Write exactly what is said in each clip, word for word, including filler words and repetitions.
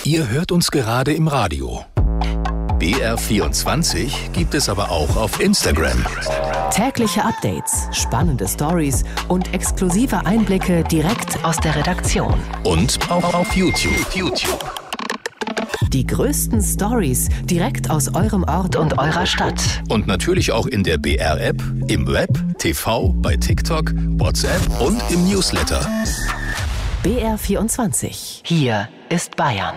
Ihr hört uns gerade im Radio. B R vierundzwanzig gibt es aber auch auf Instagram. Tägliche Updates, spannende Stories und exklusive Einblicke direkt aus der Redaktion. Und auch auf YouTube. YouTube. Die größten Stories direkt aus eurem Ort und eurer Stadt. Und natürlich auch in der B R-App, im Web, T V, bei TikTok, WhatsApp und im Newsletter. B R vierundzwanzig. Hier ist Bayern.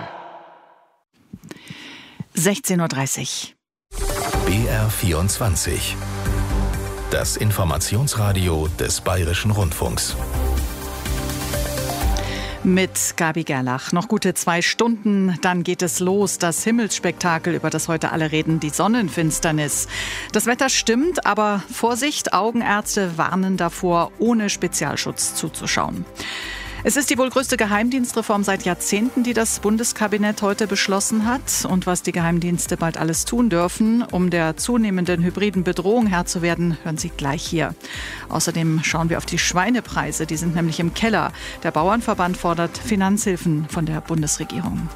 sechzehn Uhr dreißig. B R vierundzwanzig. Das Informationsradio des Bayerischen Rundfunks. Mit Gabi Gerlach. Noch gute zwei Stunden, dann geht es los. Das Himmelsspektakel, über das heute alle reden, die Sonnenfinsternis. Das Wetter stimmt, aber Vorsicht, Augenärzte warnen davor, ohne Spezialschutz zuzuschauen. Es ist die wohl größte Geheimdienstreform seit Jahrzehnten, die das Bundeskabinett heute beschlossen hat. Und was die Geheimdienste bald alles tun dürfen, um der zunehmenden hybriden Bedrohung Herr zu werden, hören Sie gleich hier. Außerdem schauen wir auf die Schweinepreise, die sind nämlich im Keller. Der Bauernverband fordert Finanzhilfen von der Bundesregierung.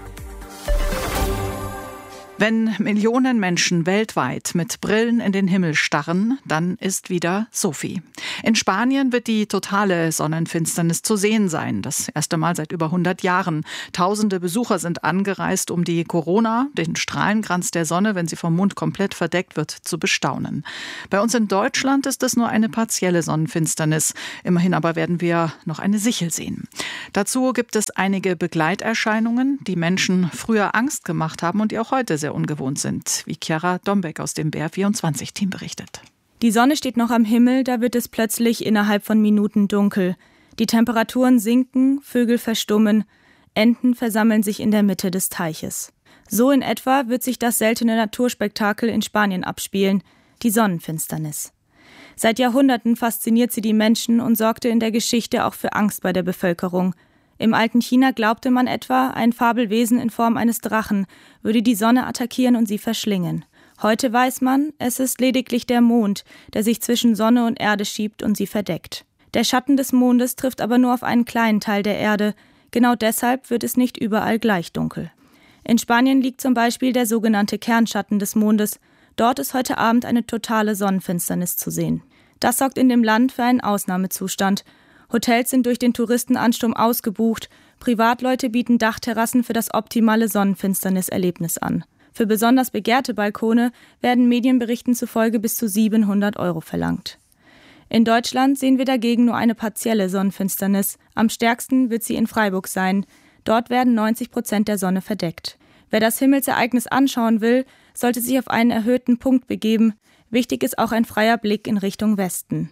Wenn Millionen Menschen weltweit mit Brillen in den Himmel starren, dann ist wieder Sophie. In Spanien wird die totale Sonnenfinsternis zu sehen sein. Das erste Mal seit über hundert Jahren. Tausende Besucher sind angereist, um die Corona, den Strahlenkranz der Sonne, wenn sie vom Mond komplett verdeckt wird, zu bestaunen. Bei uns in Deutschland ist es nur eine partielle Sonnenfinsternis. Immerhin aber werden wir noch eine Sichel sehen. Dazu gibt es einige Begleiterscheinungen, die Menschen früher Angst gemacht haben und die auch heute sehr ungewohnt sind, wie Chiara Dombeck aus dem B R vierundzwanzig-Team berichtet. Die Sonne steht noch am Himmel, da wird es plötzlich innerhalb von Minuten dunkel. Die Temperaturen sinken, Vögel verstummen, Enten versammeln sich in der Mitte des Teiches. So in etwa wird sich das seltene Naturspektakel in Spanien abspielen, die Sonnenfinsternis. Seit Jahrhunderten fasziniert sie die Menschen und sorgte in der Geschichte auch für Angst bei der Bevölkerung. Im alten China glaubte man etwa, ein Fabelwesen in Form eines Drachen würde die Sonne attackieren und sie verschlingen. Heute weiß man, es ist lediglich der Mond, der sich zwischen Sonne und Erde schiebt und sie verdeckt. Der Schatten des Mondes trifft aber nur auf einen kleinen Teil der Erde. Genau deshalb wird es nicht überall gleich dunkel. In Spanien liegt zum Beispiel der sogenannte Kernschatten des Mondes. Dort ist heute Abend eine totale Sonnenfinsternis zu sehen. Das sorgt in dem Land für einen Ausnahmezustand. Hotels sind durch den Touristenansturm ausgebucht. Privatleute bieten Dachterrassen für das optimale Sonnenfinsterniserlebnis an. Für besonders begehrte Balkone werden Medienberichten zufolge bis zu siebenhundert Euro verlangt. In Deutschland sehen wir dagegen nur eine partielle Sonnenfinsternis. Am stärksten wird sie in Freiburg sein. Dort werden neunzig Prozent der Sonne verdeckt. Wer das Himmelsereignis anschauen will, sollte sich auf einen erhöhten Punkt begeben. Wichtig ist auch ein freier Blick in Richtung Westen.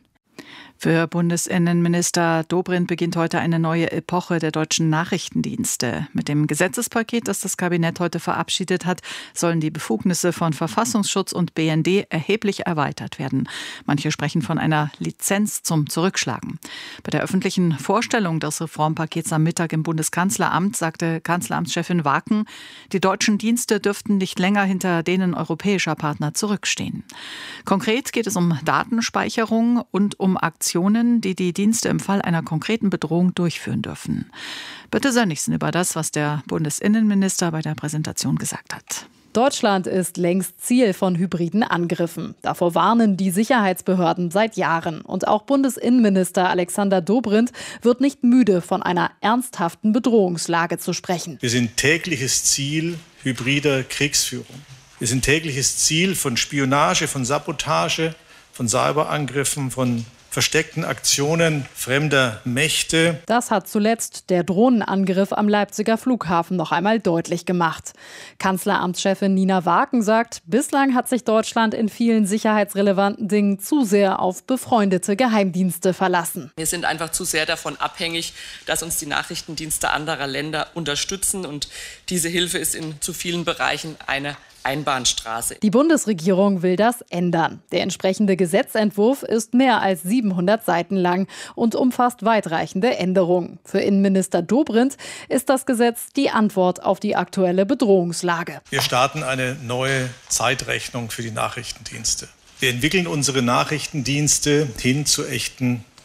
Für Bundesinnenminister Dobrindt beginnt heute eine neue Epoche der deutschen Nachrichtendienste. Mit dem Gesetzespaket, das das Kabinett heute verabschiedet hat, sollen die Befugnisse von Verfassungsschutz und B N D erheblich erweitert werden. Manche sprechen von einer Lizenz zum Zurückschlagen. Bei der öffentlichen Vorstellung des Reformpakets am Mittag im Bundeskanzleramt sagte Kanzleramtschefin Waken, die deutschen Dienste dürften nicht länger hinter denen europäischer Partner zurückstehen. Konkret geht es um Datenspeicherung und um Aktionen, die die Dienste im Fall einer konkreten Bedrohung durchführen dürfen. Birte Sönnigsen über das, was der Bundesinnenminister bei der Präsentation gesagt hat. Deutschland ist längst Ziel von hybriden Angriffen. Davor warnen die Sicherheitsbehörden seit Jahren. Und auch Bundesinnenminister Alexander Dobrindt wird nicht müde, von einer ernsthaften Bedrohungslage zu sprechen. Wir sind tägliches Ziel hybrider Kriegsführung. Wir sind tägliches Ziel von Spionage, von Sabotage, von Cyberangriffen, von versteckten Aktionen fremder Mächte. Das hat zuletzt der Drohnenangriff am Leipziger Flughafen noch einmal deutlich gemacht. Kanzleramtschefin Nina Waken sagt, bislang hat sich Deutschland in vielen sicherheitsrelevanten Dingen zu sehr auf befreundete Geheimdienste verlassen. Wir sind einfach zu sehr davon abhängig, dass uns die Nachrichtendienste anderer Länder unterstützen. Und diese Hilfe ist in zu vielen Bereichen eine Einbahnstraße. Die Bundesregierung will das ändern. Der entsprechende Gesetzentwurf ist mehr als siebenhundert Seiten lang und umfasst weitreichende Änderungen. Für Innenminister Dobrindt ist das Gesetz die Antwort auf die aktuelle Bedrohungslage. Wir starten eine neue Zeitrechnung für die Nachrichtendienste. Wir entwickeln unsere Nachrichtendienste hin zu echten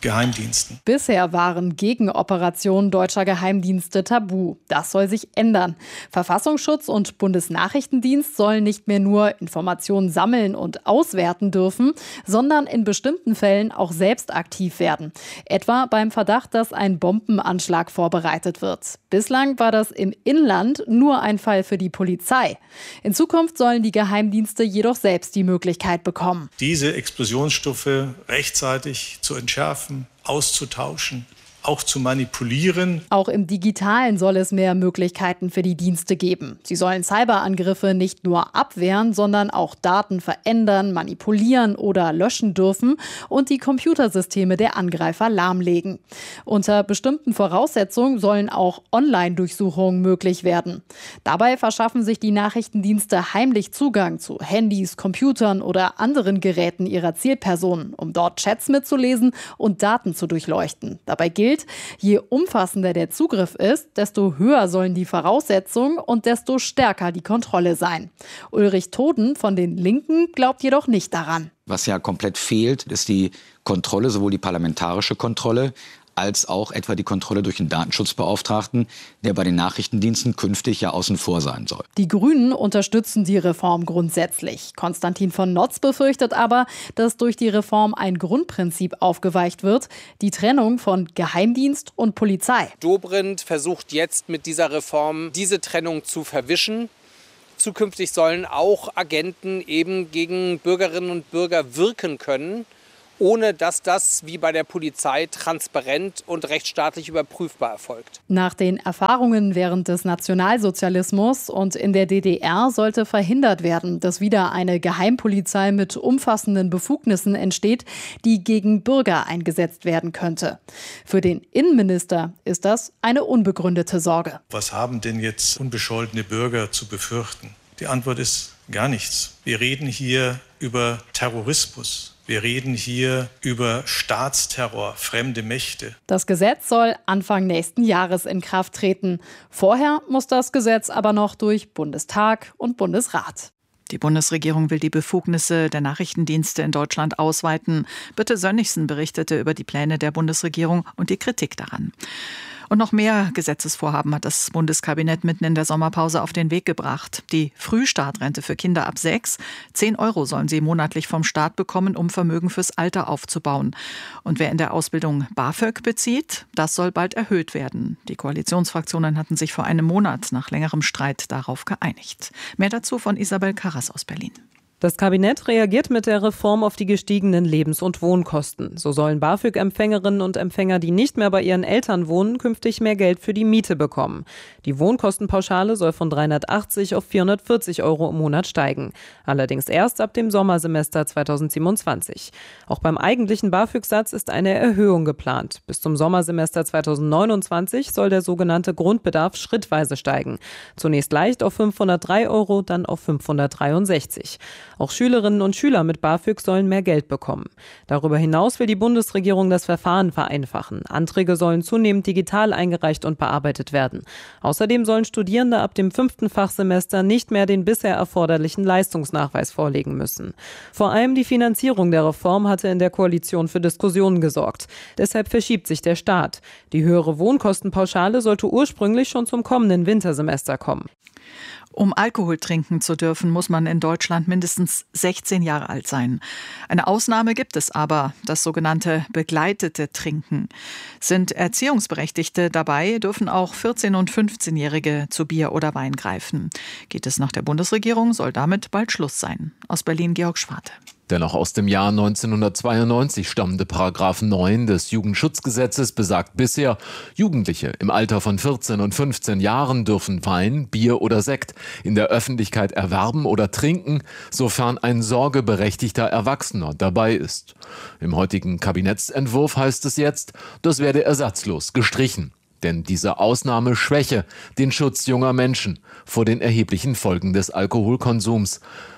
Geheimdiensten. Bisher waren Gegenoperationen deutscher Geheimdienste tabu. Das soll sich ändern. Verfassungsschutz und Bundesnachrichtendienst sollen nicht mehr nur Informationen sammeln und auswerten dürfen, sondern in bestimmten Fällen auch selbst aktiv werden. Etwa beim Verdacht, dass ein Bombenanschlag vorbereitet wird. Bislang war das im Inland nur ein Fall für die Polizei. In Zukunft sollen die Geheimdienste jedoch selbst die Möglichkeit bekommen, diese Explosionsstoffe rechtzeitig zu entschärfen, auszutauschen, auch zu manipulieren. Auch im Digitalen soll es mehr Möglichkeiten für die Dienste geben. Sie sollen Cyberangriffe nicht nur abwehren, sondern auch Daten verändern, manipulieren oder löschen dürfen und die Computersysteme der Angreifer lahmlegen. Unter bestimmten Voraussetzungen sollen auch Online-Durchsuchungen möglich werden. Dabei verschaffen sich die Nachrichtendienste heimlich Zugang zu Handys, Computern oder anderen Geräten ihrer Zielpersonen, um dort Chats mitzulesen und Daten zu durchleuchten. Dabei gilt, je umfassender der Zugriff ist, desto höher sollen die Voraussetzungen und desto stärker die Kontrolle sein. Ulrich Toden von den Linken glaubt jedoch nicht daran. Was ja komplett fehlt, ist die Kontrolle, sowohl die parlamentarische Kontrolle, als auch etwa die Kontrolle durch den Datenschutzbeauftragten, der bei den Nachrichtendiensten künftig ja außen vor sein soll. Die Grünen unterstützen die Reform grundsätzlich. Konstantin von Notz befürchtet aber, dass durch die Reform ein Grundprinzip aufgeweicht wird, die Trennung von Geheimdienst und Polizei. Dobrindt versucht jetzt mit dieser Reform diese Trennung zu verwischen. Zukünftig sollen auch Agenten eben gegen Bürgerinnen und Bürger wirken können, ohne dass das wie bei der Polizei transparent und rechtsstaatlich überprüfbar erfolgt. Nach den Erfahrungen während des Nationalsozialismus und in der D D R sollte verhindert werden, dass wieder eine Geheimpolizei mit umfassenden Befugnissen entsteht, die gegen Bürger eingesetzt werden könnte. Für den Innenminister ist das eine unbegründete Sorge. Was haben denn jetzt unbescholtene Bürger zu befürchten? Die Antwort ist gar nichts. Wir reden hier über Terrorismus. Wir reden hier über Staatsterror, fremde Mächte. Das Gesetz soll Anfang nächsten Jahres in Kraft treten. Vorher muss das Gesetz aber noch durch Bundestag und Bundesrat. Die Bundesregierung will die Befugnisse der Nachrichtendienste in Deutschland ausweiten. Birte Sönnigsen berichtete über die Pläne der Bundesregierung und die Kritik daran. Und noch mehr Gesetzesvorhaben hat das Bundeskabinett mitten in der Sommerpause auf den Weg gebracht. Die Frühstartrente für Kinder ab sechs. Zehn Euro sollen sie monatlich vom Staat bekommen, um Vermögen fürs Alter aufzubauen. Und wer in der Ausbildung BAföG bezieht, das soll bald erhöht werden. Die Koalitionsfraktionen hatten sich vor einem Monat nach längerem Streit darauf geeinigt. Mehr dazu von Isabel Karras aus Berlin. Das Kabinett reagiert mit der Reform auf die gestiegenen Lebens- und Wohnkosten. So sollen BAföG-Empfängerinnen und Empfänger, die nicht mehr bei ihren Eltern wohnen, künftig mehr Geld für die Miete bekommen. Die Wohnkostenpauschale soll von dreihundertachtzig auf vierhundertvierzig Euro im Monat steigen. Allerdings erst ab dem Sommersemester zweitausendsiebenundzwanzig. Auch beim eigentlichen BAföG-Satz ist eine Erhöhung geplant. Bis zum Sommersemester zweitausendneunundzwanzig soll der sogenannte Grundbedarf schrittweise steigen. Zunächst leicht auf fünfhundertdrei Euro, dann auf fünfhundertdreiundsechzig. Auch Schülerinnen und Schüler mit BAföG sollen mehr Geld bekommen. Darüber hinaus will die Bundesregierung das Verfahren vereinfachen. Anträge sollen zunehmend digital eingereicht und bearbeitet werden. Außerdem sollen Studierende ab dem fünften Fachsemester nicht mehr den bisher erforderlichen Leistungsnachweis vorlegen müssen. Vor allem die Finanzierung der Reform hatte in der Koalition für Diskussionen gesorgt. Deshalb verschiebt sich der Start. Die höhere Wohnkostenpauschale sollte ursprünglich schon zum kommenden Wintersemester kommen. Um Alkohol trinken zu dürfen, muss man in Deutschland mindestens sechzehn Jahre alt sein. Eine Ausnahme gibt es aber, das sogenannte begleitete Trinken. Sind Erziehungsberechtigte dabei, dürfen auch vierzehn- und fünfzehnjährige zu Bier oder Wein greifen. Geht es nach der Bundesregierung, soll damit bald Schluss sein. Aus Berlin Georg Schwarte. Der noch aus dem Jahr neunzehnhundertzweiundneunzig stammende Paragraph neun des Jugendschutzgesetzes besagt bisher, Jugendliche im Alter von vierzehn und fünfzehn Jahren dürfen Wein, Bier oder Sekt in der Öffentlichkeit erwerben oder trinken, sofern ein sorgeberechtigter Erwachsener dabei ist. Im heutigen Kabinettsentwurf heißt es jetzt, das werde ersatzlos gestrichen. Denn diese Ausnahme schwäche den Schutz junger Menschen vor den erheblichen Folgen des Alkoholkonsums.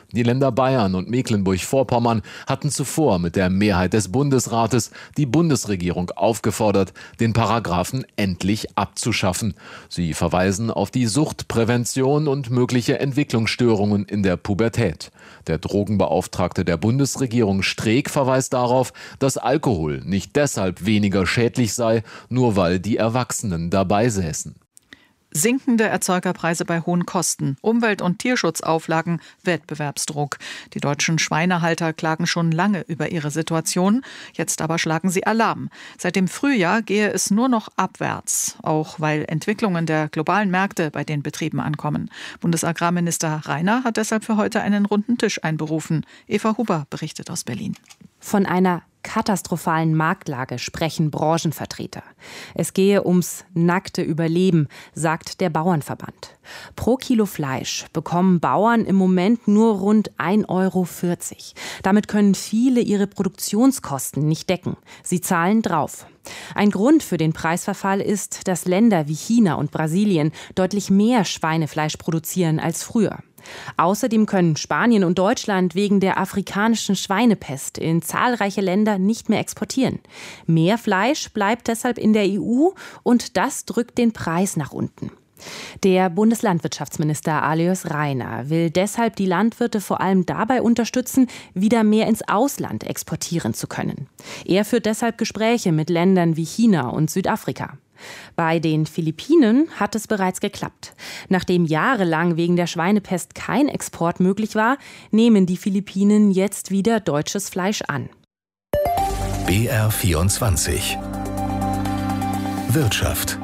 Die Länder Bayern und Mecklenburg-Vorpommern hatten zuvor mit der Mehrheit des Bundesrates die Bundesregierung aufgefordert, den Paragraphen endlich abzuschaffen. Sie verweisen auf die Suchtprävention und mögliche Entwicklungsstörungen in der Pubertät. Der Drogenbeauftragte der Bundesregierung Streeck verweist darauf, dass Alkohol nicht deshalb weniger schädlich sei, nur weil die Erwachsenen dabei säßen. Sinkende Erzeugerpreise bei hohen Kosten, Umwelt- und Tierschutzauflagen, Wettbewerbsdruck. Die deutschen Schweinehalter klagen schon lange über ihre Situation. Jetzt aber schlagen sie Alarm. Seit dem Frühjahr gehe es nur noch abwärts, auch weil Entwicklungen der globalen Märkte bei den Betrieben ankommen. Bundesagrarminister Rainer hat deshalb für heute einen runden Tisch einberufen. Eva Huber berichtet aus Berlin. Von einer katastrophalen Marktlage sprechen Branchenvertreter. Es gehe ums nackte Überleben, sagt der Bauernverband. Pro Kilo Fleisch bekommen Bauern im Moment nur rund ein Euro vierzig. Damit können viele ihre Produktionskosten nicht decken. Sie zahlen drauf. Ein Grund für den Preisverfall ist, dass Länder wie China und Brasilien deutlich mehr Schweinefleisch produzieren als früher. Außerdem können Spanien und Deutschland wegen der afrikanischen Schweinepest in zahlreiche Länder nicht mehr exportieren. Mehr Fleisch bleibt deshalb in der E U und das drückt den Preis nach unten. Der Bundeslandwirtschaftsminister Alois Rainer will deshalb die Landwirte vor allem dabei unterstützen, wieder mehr ins Ausland exportieren zu können. Er führt deshalb Gespräche mit Ländern wie China und Südafrika. Bei den Philippinen hat es bereits geklappt. Nachdem jahrelang wegen der Schweinepest kein Export möglich war, nehmen die Philippinen jetzt wieder deutsches Fleisch an. B R vierundzwanzig Wirtschaft.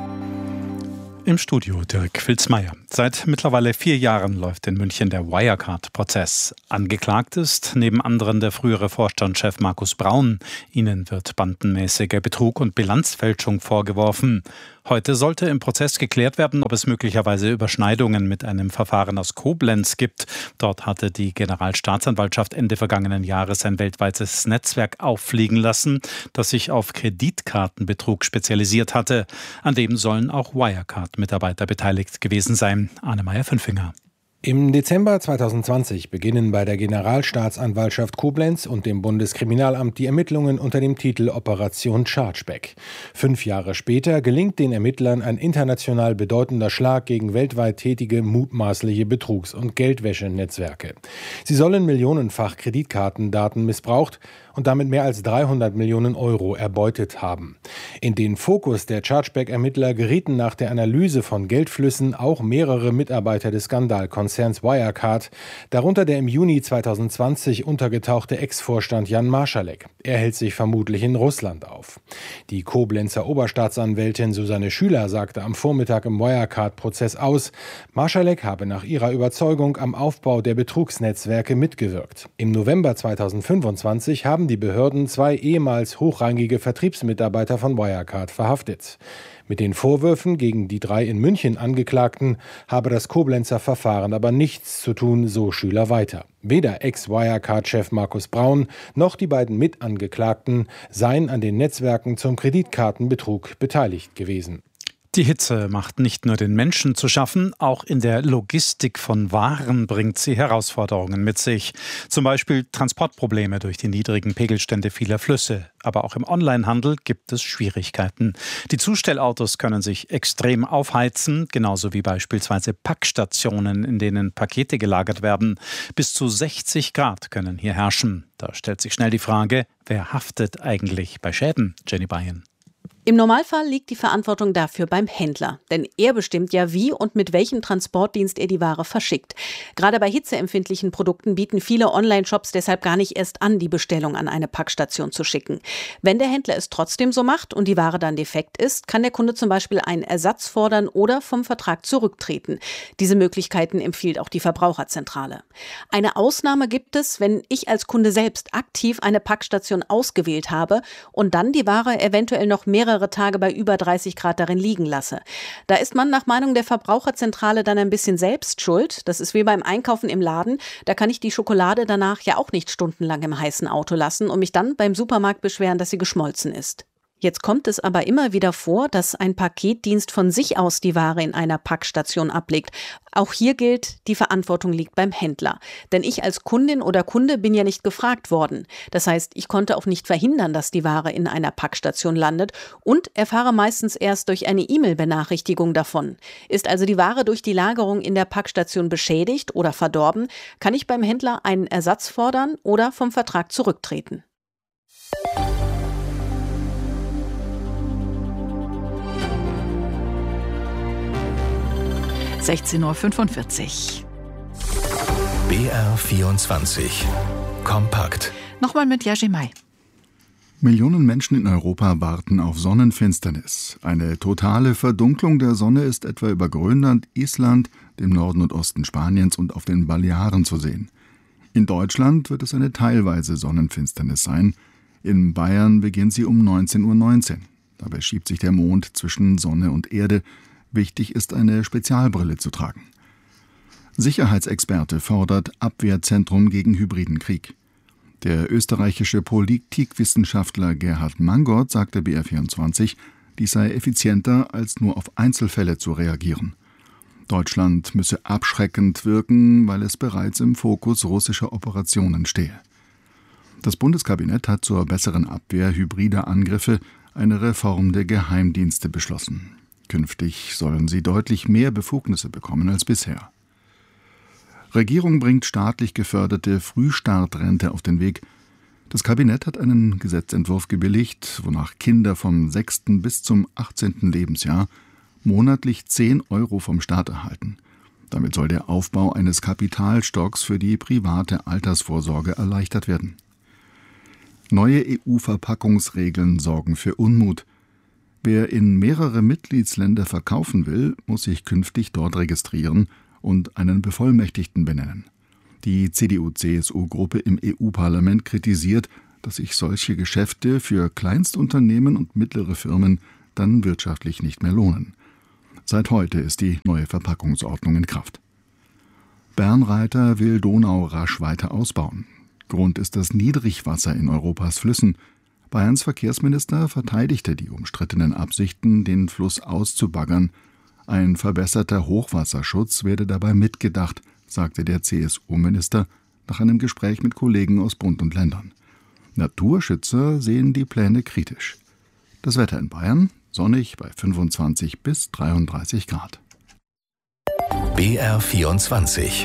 Im Studio Dirk Wilsmeier. Seit mittlerweile vier Jahren läuft in München der Wirecard-Prozess. Angeklagt ist neben anderen der frühere Vorstandschef Markus Braun. Ihnen wird bandenmäßiger Betrug und Bilanzfälschung vorgeworfen. Heute sollte im Prozess geklärt werden, ob es möglicherweise Überschneidungen mit einem Verfahren aus Koblenz gibt. Dort hatte die Generalstaatsanwaltschaft Ende vergangenen Jahres ein weltweites Netzwerk auffliegen lassen, das sich auf Kreditkartenbetrug spezialisiert hatte. An dem sollen auch Wirecard-Mitarbeiter beteiligt gewesen sein. Anne-Meyer-Fünfinger. Im Dezember zweitausendzwanzig beginnen bei der Generalstaatsanwaltschaft Koblenz und dem Bundeskriminalamt die Ermittlungen unter dem Titel Operation Chargeback. Fünf Jahre später gelingt den Ermittlern ein international bedeutender Schlag gegen weltweit tätige mutmaßliche Betrugs- und Geldwäschenetzwerke. Sie sollen millionenfach Kreditkartendaten missbraucht und damit mehr als dreihundert Millionen Euro erbeutet haben. In den Fokus der Chargeback-Ermittler gerieten nach der Analyse von Geldflüssen auch mehrere Mitarbeiter des Skandalkonzerns Wirecard, darunter der im Juni zweitausendzwanzig untergetauchte Ex-Vorstand Jan Marschalek. Er hält sich vermutlich in Russland auf. Die Koblenzer Oberstaatsanwältin Susanne Schüler sagte am Vormittag im Wirecard-Prozess aus, Marschalek habe nach ihrer Überzeugung am Aufbau der Betrugsnetzwerke mitgewirkt. Im November zweitausendfünfundzwanzig haben die Behörden zwei ehemals hochrangige Vertriebsmitarbeiter von Wirecard verhaftet. Mit den Vorwürfen gegen die drei in München Angeklagten habe das Koblenzer Verfahren aber nichts zu tun, so Schüler weiter. Weder Ex-Wirecard-Chef Markus Braun noch die beiden Mitangeklagten seien an den Netzwerken zum Kreditkartenbetrug beteiligt gewesen. Die Hitze macht nicht nur den Menschen zu schaffen, auch in der Logistik von Waren bringt sie Herausforderungen mit sich. Zum Beispiel Transportprobleme durch die niedrigen Pegelstände vieler Flüsse. Aber auch im Onlinehandel gibt es Schwierigkeiten. Die Zustellautos können sich extrem aufheizen, genauso wie beispielsweise Packstationen, in denen Pakete gelagert werden. Bis zu sechzig Grad können hier herrschen. Da stellt sich schnell die Frage, wer haftet eigentlich bei Schäden? Jenny Bayern. Im Normalfall liegt die Verantwortung dafür beim Händler, denn er bestimmt ja, wie und mit welchem Transportdienst er die Ware verschickt. Gerade bei hitzeempfindlichen Produkten bieten viele Online-Shops deshalb gar nicht erst an, die Bestellung an eine Packstation zu schicken. Wenn der Händler es trotzdem so macht und die Ware dann defekt ist, kann der Kunde zum Beispiel einen Ersatz fordern oder vom Vertrag zurücktreten. Diese Möglichkeiten empfiehlt auch die Verbraucherzentrale. Eine Ausnahme gibt es, wenn ich als Kunde selbst aktiv eine Packstation ausgewählt habe und dann die Ware eventuell noch mehrere Tage bei über dreißig Grad darin liegen lasse. Da ist man nach Meinung der Verbraucherzentrale dann ein bisschen selbst schuld. Das ist wie beim Einkaufen im Laden. Da kann ich die Schokolade danach ja auch nicht stundenlang im heißen Auto lassen und mich dann beim Supermarkt beschweren, dass sie geschmolzen ist. Jetzt kommt es aber immer wieder vor, dass ein Paketdienst von sich aus die Ware in einer Packstation ablegt. Auch hier gilt, die Verantwortung liegt beim Händler. Denn ich als Kundin oder Kunde bin ja nicht gefragt worden. Das heißt, ich konnte auch nicht verhindern, dass die Ware in einer Packstation landet und erfahre meistens erst durch eine E-Mail-Benachrichtigung davon. Ist also die Ware durch die Lagerung in der Packstation beschädigt oder verdorben, kann ich beim Händler einen Ersatz fordern oder vom Vertrag zurücktreten. sechzehn Uhr fünfundvierzig. B R vierundzwanzig. Kompakt. Nochmal mit Yajimai. Millionen Menschen in Europa warten auf Sonnenfinsternis. Eine totale Verdunklung der Sonne ist etwa über Grönland, Island, dem Norden und Osten Spaniens und auf den Balearen zu sehen. In Deutschland wird es eine teilweise Sonnenfinsternis sein. In Bayern beginnt sie um neunzehn Uhr neunzehn. Dabei schiebt sich der Mond zwischen Sonne und Erde. Wichtig ist, eine Spezialbrille zu tragen. Sicherheitsexperte fordert Abwehrzentrum gegen hybriden Krieg. Der österreichische Politikwissenschaftler Gerhard Mangott sagte B R vierundzwanzig, dies sei effizienter, als nur auf Einzelfälle zu reagieren. Deutschland müsse abschreckend wirken, weil es bereits im Fokus russischer Operationen stehe. Das Bundeskabinett hat zur besseren Abwehr hybrider Angriffe eine Reform der Geheimdienste beschlossen. Künftig sollen sie deutlich mehr Befugnisse bekommen als bisher. Regierung bringt staatlich geförderte Frühstartrente auf den Weg. Das Kabinett hat einen Gesetzentwurf gebilligt, wonach Kinder vom sechsten bis zum achtzehnten Lebensjahr monatlich zehn Euro vom Staat erhalten. Damit soll der Aufbau eines Kapitalstocks für die private Altersvorsorge erleichtert werden. Neue E U-Verpackungsregeln sorgen für Unmut. Wer in mehrere Mitgliedsländer verkaufen will, muss sich künftig dort registrieren und einen Bevollmächtigten benennen. Die C D U C S U-Gruppe im E U-Parlament kritisiert, dass sich solche Geschäfte für Kleinstunternehmen und mittlere Firmen dann wirtschaftlich nicht mehr lohnen. Seit heute ist die neue Verpackungsordnung in Kraft. Bernreiter will Donau rasch weiter ausbauen. Grund ist das Niedrigwasser in Europas Flüssen. Bayerns Verkehrsminister verteidigte die umstrittenen Absichten, den Fluss auszubaggern. Ein verbesserter Hochwasserschutz werde dabei mitgedacht, sagte der C S U-Minister nach einem Gespräch mit Kollegen aus Bund und Ländern. Naturschützer sehen die Pläne kritisch. Das Wetter in Bayern: sonnig bei fünfundzwanzig bis dreiunddreißig Grad. B R vierundzwanzig.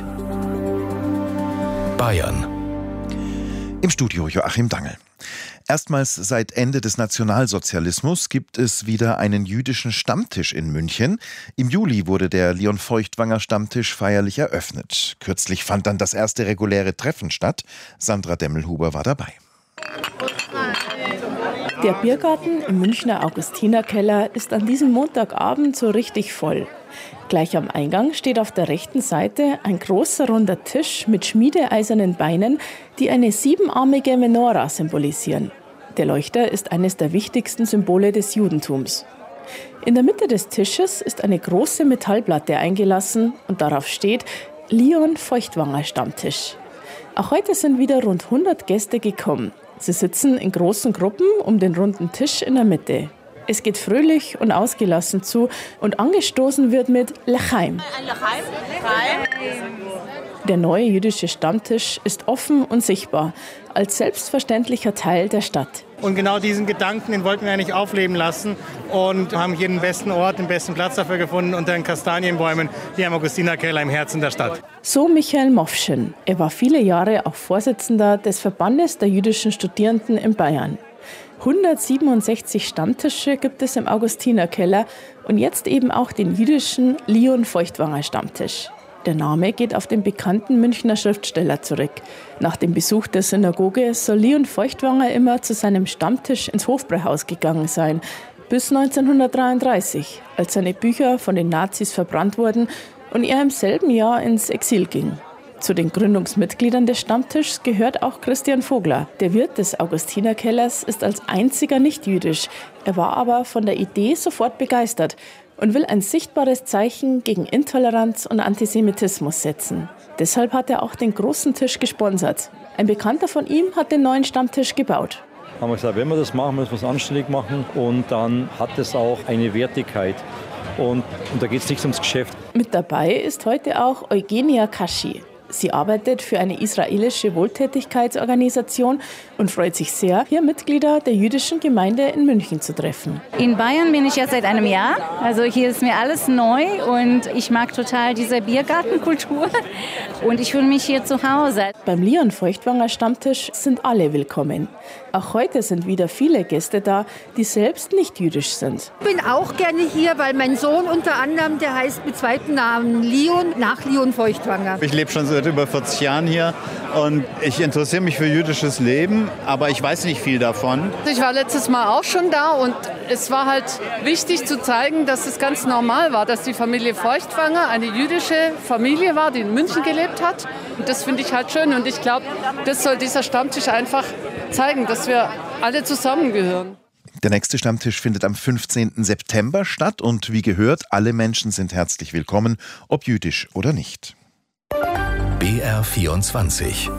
Bayern. Im Studio Joachim Dangel. Erstmals seit Ende des Nationalsozialismus gibt es wieder einen jüdischen Stammtisch in München. Im Juli wurde der Leon Feuchtwanger Stammtisch feierlich eröffnet. Kürzlich fand dann das erste reguläre Treffen statt. Sandra Demmelhuber war dabei. Der Biergarten im Münchner Augustinerkeller ist an diesem Montagabend so richtig voll. Gleich am Eingang steht auf der rechten Seite ein großer runder Tisch mit schmiedeeisernen Beinen, die eine siebenarmige Menora symbolisieren. Der Leuchter ist eines der wichtigsten Symbole des Judentums. In der Mitte des Tisches ist eine große Metallplatte eingelassen und darauf steht Leon Feuchtwanger Stammtisch. Auch heute sind wieder rund hundert Gäste gekommen. Sie sitzen in großen Gruppen um den runden Tisch in der Mitte. Es geht fröhlich und ausgelassen zu und angestoßen wird mit L'chaim. Der neue jüdische Stammtisch ist offen und sichtbar, als selbstverständlicher Teil der Stadt. Und genau diesen Gedanken, den wollten wir eigentlich aufleben lassen und haben hier den besten Ort, den besten Platz dafür gefunden, unter den Kastanienbäumen hier am Augustinerkeller im Herzen der Stadt. So Michael Mofschen. Er war viele Jahre auch Vorsitzender des Verbandes der jüdischen Studierenden in Bayern. hundertsiebenundsechzig Stammtische gibt es im Augustinerkeller und jetzt eben auch den jüdischen Leon Feuchtwanger Stammtisch. Der Name geht auf den bekannten Münchner Schriftsteller zurück. Nach dem Besuch der Synagoge soll Leon Feuchtwanger immer zu seinem Stammtisch ins Hofbräuhaus gegangen sein, bis neunzehnhundertdreiunddreißig, als seine Bücher von den Nazis verbrannt wurden und er im selben Jahr ins Exil ging. Zu den Gründungsmitgliedern des Stammtischs gehört auch Christian Vogler. Der Wirt des Augustinerkellers ist als einziger nicht jüdisch. Er war aber von der Idee sofort begeistert und will ein sichtbares Zeichen gegen Intoleranz und Antisemitismus setzen. Deshalb hat er auch den großen Tisch gesponsert. Ein Bekannter von ihm hat den neuen Stammtisch gebaut. haben wir gesagt, wenn wir das machen, müssen wir es anständig machen und dann hat es auch eine Wertigkeit. Und, und da geht es nicht ums Geschäft. Mit dabei ist heute auch Eugenia Kashi. Sie arbeitet für eine israelische Wohltätigkeitsorganisation und freut sich sehr, hier Mitglieder der jüdischen Gemeinde in München zu treffen. In Bayern bin ich jetzt seit einem Jahr. Also hier ist mir alles neu und ich mag total diese Biergartenkultur und ich fühle mich hier zu Hause. Beim Leon Feuchtwanger Stammtisch sind alle willkommen. Auch heute sind wieder viele Gäste da, die selbst nicht jüdisch sind. Ich bin auch gerne hier, weil mein Sohn unter anderem, der heißt mit zweiten Namen Leon, nach Leon Feuchtwanger. Ich lebe schon seit über vierzig Jahren hier und ich interessiere mich für jüdisches Leben, aber ich weiß nicht viel davon. Ich war letztes Mal auch schon da und es war halt wichtig zu zeigen, dass es ganz normal war, dass die Familie Feuchtwanger eine jüdische Familie war, die in München gelebt hat. Und das finde ich halt schön und ich glaube, das soll dieser Stammtisch einfach zeigen, dass wir alle zusammengehören. Der nächste Stammtisch findet am fünfzehnten September statt und wie gehört, alle Menschen sind herzlich willkommen, ob jüdisch oder nicht. B R vierundzwanzig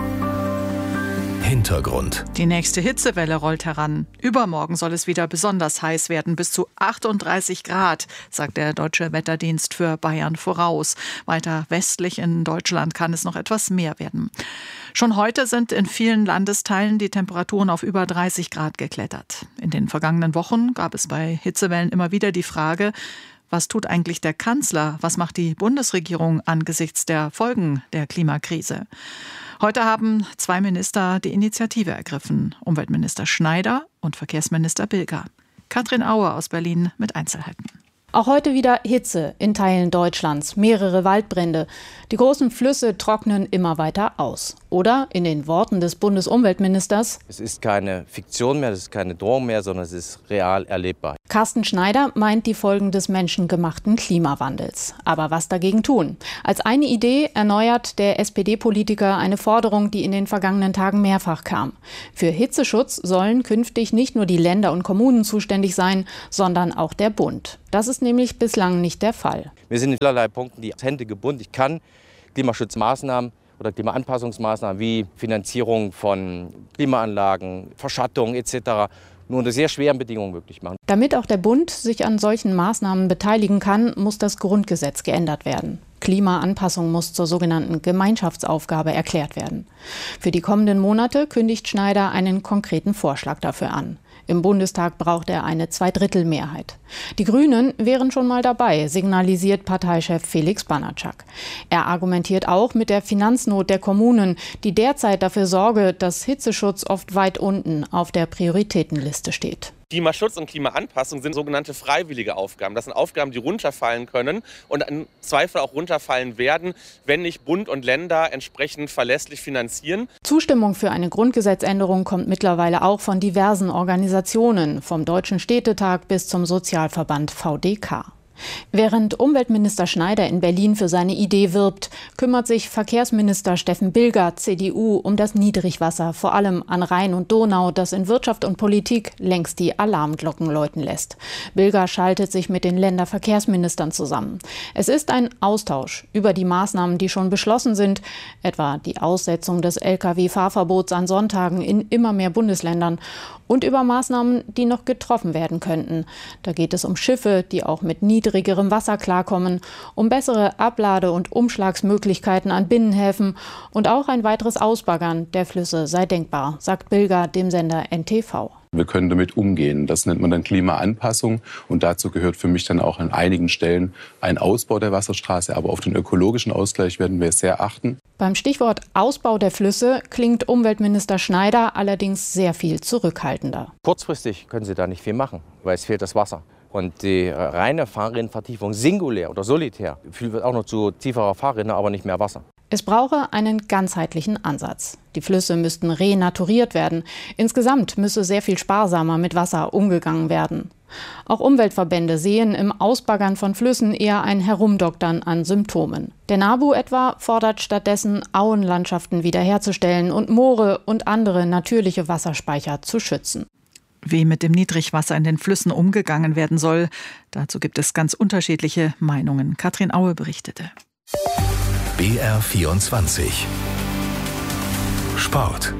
Hintergrund. Die nächste Hitzewelle rollt heran. Übermorgen soll es wieder besonders heiß werden, bis zu achtunddreißig Grad, sagt der Deutsche Wetterdienst für Bayern voraus. Weiter westlich in Deutschland kann es noch etwas mehr werden. Schon heute sind in vielen Landesteilen die Temperaturen auf über dreißig Grad geklettert. In den vergangenen Wochen gab es bei Hitzewellen immer wieder die Frage, was tut eigentlich der Kanzler? Was macht die Bundesregierung angesichts der Folgen der Klimakrise? Heute haben zwei Minister die Initiative ergriffen. Umweltminister Schneider und Verkehrsminister Bilger. Katrin Aue aus Berlin mit Einzelheiten. Auch heute wieder Hitze in Teilen Deutschlands, mehrere Waldbrände. Die großen Flüsse trocknen immer weiter aus. Oder in den Worten des Bundesumweltministers: Es ist keine Fiktion mehr, es ist keine Drohung mehr, sondern es ist real erlebbar. Carsten Schneider meint die Folgen des menschengemachten Klimawandels. Aber was dagegen tun? Als eine Idee erneuert der S P D-Politiker eine Forderung, die in den vergangenen Tagen mehrfach kam. Für Hitzeschutz sollen künftig nicht nur die Länder und Kommunen zuständig sein, sondern auch der Bund. Das ist nämlich bislang nicht der Fall. Wir sind in vielerlei Punkten die Hände gebunden. Ich kann Klimaschutzmaßnahmen oder Klimaanpassungsmaßnahmen wie Finanzierung von Klimaanlagen, Verschattung et cetera nur unter sehr schweren Bedingungen möglich machen. Damit auch der Bund sich an solchen Maßnahmen beteiligen kann, muss das Grundgesetz geändert werden. Klimaanpassung muss zur sogenannten Gemeinschaftsaufgabe erklärt werden. Für die kommenden Monate kündigt Schneider einen konkreten Vorschlag dafür an. Im Bundestag braucht er eine Zweidrittelmehrheit. Die Grünen wären schon mal dabei, signalisiert Parteichef Felix Banatschak. Er argumentiert auch mit der Finanznot der Kommunen, die derzeit dafür sorge, dass Hitzeschutz oft weit unten auf der Prioritätenliste steht. Klimaschutz und Klimaanpassung sind sogenannte freiwillige Aufgaben. Das sind Aufgaben, die runterfallen können und im Zweifel auch runterfallen werden, wenn nicht Bund und Länder entsprechend verlässlich finanzieren. Zustimmung für eine Grundgesetzänderung kommt mittlerweile auch von diversen Organisationen, vom Deutschen Städtetag bis zum Sozialverband V D K. Während Umweltminister Schneider in Berlin für seine Idee wirbt, kümmert sich Verkehrsminister Steffen Bilger, C D U, um das Niedrigwasser, vor allem an Rhein und Donau, das in Wirtschaft und Politik längst die Alarmglocken läuten lässt. Bilger schaltet sich mit den Länderverkehrsministern zusammen. Es ist ein Austausch über die Maßnahmen, die schon beschlossen sind, etwa die Aussetzung des L K W-Fahrverbots an Sonntagen in immer mehr Bundesländern, und über Maßnahmen, die noch getroffen werden könnten. Da geht es um Schiffe, die auch mit niedrigerem Wasser klarkommen, um bessere Ablade- und Umschlagsmöglichkeiten an Binnenhäfen und auch ein weiteres Ausbaggern der Flüsse sei denkbar, sagt Bilger dem Sender N T V. Wir können damit umgehen. Das nennt man dann Klimaanpassung. Und dazu gehört für mich dann auch an einigen Stellen ein Ausbau der Wasserstraße. Aber auf den ökologischen Ausgleich werden wir sehr achten. Beim Stichwort Ausbau der Flüsse klingt Umweltminister Schneider allerdings sehr viel zurückhaltender. Kurzfristig können Sie da nicht viel machen, weil es fehlt das Wasser. Und die reine Fahrrinnenvertiefung singulär oder solitär führt auch noch zu tieferer Fahrrinne, aber nicht mehr Wasser. Es brauche einen ganzheitlichen Ansatz. Die Flüsse müssten renaturiert werden. Insgesamt müsse sehr viel sparsamer mit Wasser umgegangen werden. Auch Umweltverbände sehen im Ausbaggern von Flüssen eher ein Herumdoktern an Symptomen. Der NABU etwa fordert stattdessen, Auenlandschaften wiederherzustellen und Moore und andere natürliche Wasserspeicher zu schützen. Wie mit dem Niedrigwasser in den Flüssen umgegangen werden soll, dazu gibt es ganz unterschiedliche Meinungen. Katrin Aue berichtete. B R vierundzwanzig Sport.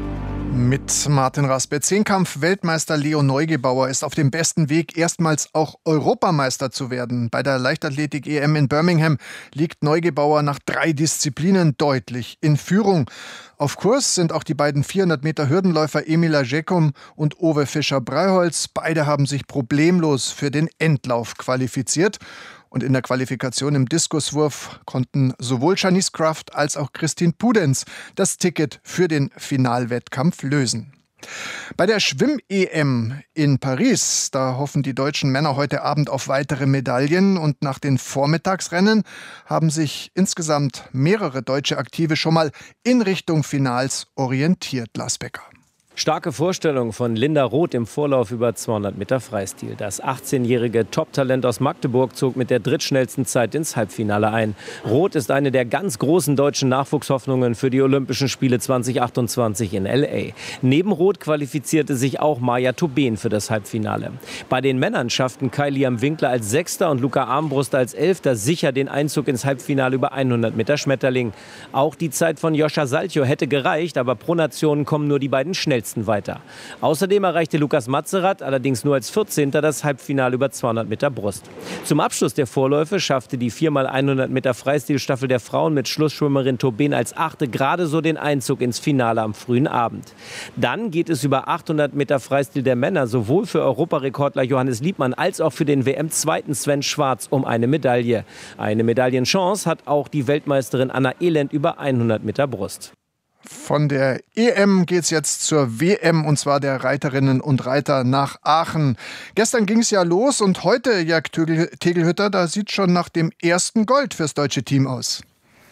Mit Martin Raspe. Zehnkampf-Weltmeister Leo Neugebauer ist auf dem besten Weg, erstmals auch Europameister zu werden. Bei der Leichtathletik-E M in Birmingham liegt Neugebauer nach drei Disziplinen deutlich in Führung. Auf Kurs sind auch die beiden vierhundert Meter Hürdenläufer Emila Jeckum und Owe Fischer-Breiholz. Beide haben sich problemlos für den Endlauf qualifiziert. Und in der Qualifikation im Diskuswurf konnten sowohl Janice Kraft als auch Christine Pudenz das Ticket für den Finalwettkampf lösen. Bei der Schwimm-E M in Paris, da hoffen die deutschen Männer heute Abend auf weitere Medaillen. Und nach den Vormittagsrennen haben sich insgesamt mehrere deutsche Aktive schon mal in Richtung Finals orientiert. Lars Becker. Starke Vorstellung von Linda Roth im Vorlauf über zweihundert Meter Freistil. Das achtzehnjährige Top-Talent aus Magdeburg zog mit der drittschnellsten Zeit ins Halbfinale ein. Roth ist eine der ganz großen deutschen Nachwuchshoffnungen für die Olympischen Spiele zwanzig achtundzwanzig in L A. Neben Roth qualifizierte sich auch Maja Tobin für das Halbfinale. Bei den Männern schafften Kai Liam Winkler als Sechster und Luca Armbruster als Elfter sicher den Einzug ins Halbfinale über hundert Meter Schmetterling. Auch die Zeit von Joscha Salcho hätte gereicht, aber pro Nation kommen nur die beiden schnellsten weiter. Außerdem erreichte Lukas Matzerath allerdings nur als vierzehnter das Halbfinale über zweihundert Meter Brust. Zum Abschluss der Vorläufe schaffte die vier mal hundert Meter Freistilstaffel der Frauen mit Schlussschwimmerin Tobin als Achte gerade so den Einzug ins Finale am frühen Abend. Dann geht es über achthundert Meter Freistil der Männer sowohl für Europarekordler Johannes Liebmann als auch für den W M-Zweiten Sven Schwarz um eine Medaille. Eine Medaillenchance hat auch die Weltmeisterin Anna Elend über hundert Meter Brust. Von der E M geht's jetzt zur W M, und zwar der Reiterinnen und Reiter nach Aachen. Gestern ging's ja los und heute, Jörg Tegelhütter, da sieht schon nach dem ersten Gold fürs deutsche Team aus.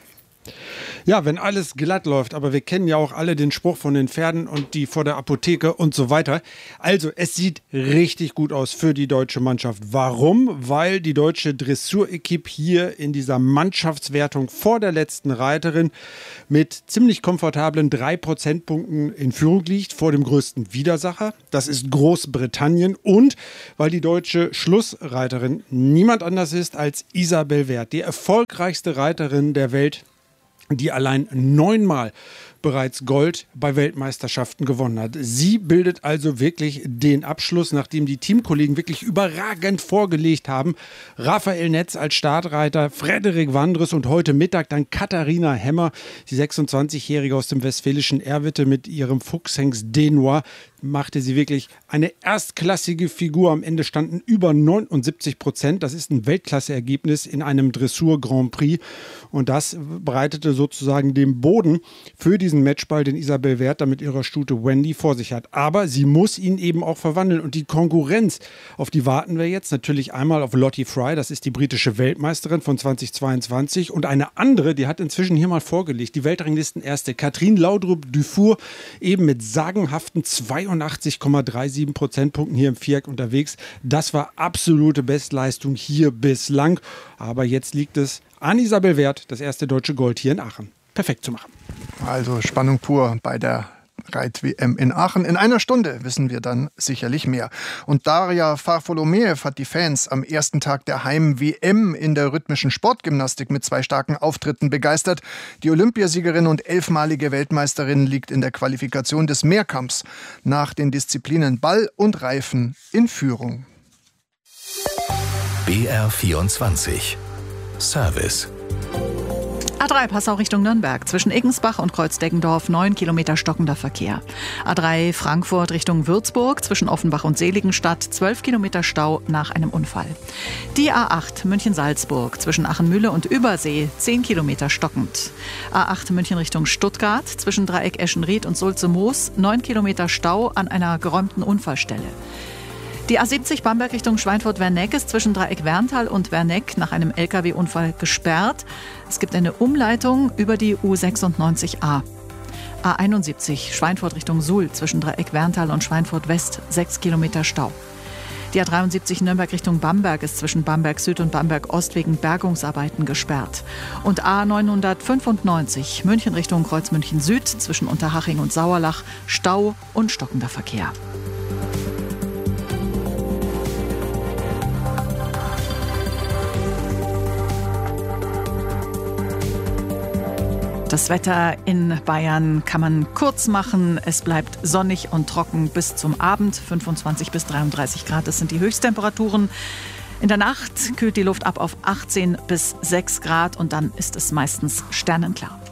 Ja, wenn alles glatt läuft, aber wir kennen ja auch alle den Spruch von den Pferden und die vor der Apotheke und so weiter. Also, es sieht richtig gut aus für die deutsche Mannschaft. Warum? Weil die deutsche Dressur-Equipe hier in dieser Mannschaftswertung vor der letzten Reiterin mit ziemlich komfortablen drei Prozentpunkten in Führung liegt, vor dem größten Widersacher. Das ist Großbritannien, und weil die deutsche Schlussreiterin niemand anders ist als Isabel Werth, die erfolgreichste Reiterin der Welt, die allein neunmal bereits Gold bei Weltmeisterschaften gewonnen hat. Sie bildet also wirklich den Abschluss, nachdem die Teamkollegen wirklich überragend vorgelegt haben. Raphael Netz als Startreiter, Frederik Wandres und heute Mittag dann Katharina Hemmer, die sechsundzwanzigjährige aus dem westfälischen Erwitte mit ihrem Fuchshengst Denois, machte sie wirklich eine erstklassige Figur. Am Ende standen über neunundsiebzig Prozent. Das ist ein Weltklasse-Ergebnis in einem Dressur-Grand Prix. Und das bereitete sozusagen den Boden für diesen Matchball, den Isabel Werth mit ihrer Stute Wendy vor sich hat. Aber sie muss ihn eben auch verwandeln. Und die Konkurrenz, auf die warten wir jetzt natürlich einmal auf Lottie Fry. Das ist die britische Weltmeisterin von zweitausendzweiundzwanzig. Und eine andere, die hat inzwischen hier mal vorgelegt, die Weltranglistenerste Catherine Laudrup-Dufour, eben mit sagenhaften zweiundachtzig Komma siebenunddreißig Prozentpunkten hier im Viereck unterwegs. Das war absolute Bestleistung hier bislang. Aber jetzt liegt es an Isabel Werth, das erste deutsche Gold hier in Aachen perfekt zu machen. Also Spannung pur bei der Reit-W M in Aachen. In einer Stunde wissen wir dann sicherlich mehr. Und Daria Farfolomeev hat die Fans am ersten Tag der Heim-W M in der rhythmischen Sportgymnastik mit zwei starken Auftritten begeistert. Die Olympiasiegerin und elfmalige Weltmeisterin liegt in der Qualifikation des Mehrkampfs nach den Disziplinen Ball und Reifen in Führung. B R vierundzwanzig Service. A drei Passau Richtung Nürnberg. Zwischen Eggensbach und Kreuzdeggendorf neun Kilometer stockender Verkehr. A drei Frankfurt Richtung Würzburg. Zwischen Offenbach und Seligenstadt zwölf Kilometer Stau nach einem Unfall. Die A acht München-Salzburg. Zwischen Achenmühle und Übersee zehn Kilometer stockend. A acht München Richtung Stuttgart. Zwischen Dreieck Eschenried und Sulze-Moos neun Kilometer Stau an einer geräumten Unfallstelle. Die A siebzig Bamberg Richtung Schweinfurt-Werneck ist zwischen Dreieck Werntal und Werneck nach einem L K W-Unfall gesperrt. Es gibt eine Umleitung über die U sechsundneunzig A. A einundsiebzig Schweinfurt Richtung Suhl zwischen Dreieck Werntal und Schweinfurt West sechs Kilometer Stau. Die A dreiundsiebzig Nürnberg Richtung Bamberg ist zwischen Bamberg Süd und Bamberg Ost wegen Bergungsarbeiten gesperrt. Und A neunhundertfünfundneunzig München Richtung Kreuzmünchen Süd zwischen Unterhaching und Sauerlach Stau und stockender Verkehr. Das Wetter in Bayern kann man kurz machen. Es bleibt sonnig und trocken bis zum Abend. fünfundzwanzig bis dreiunddreißig Grad, das sind die Höchsttemperaturen. In der Nacht kühlt die Luft ab auf achtzehn bis sechs Grad und dann ist es meistens sternenklar.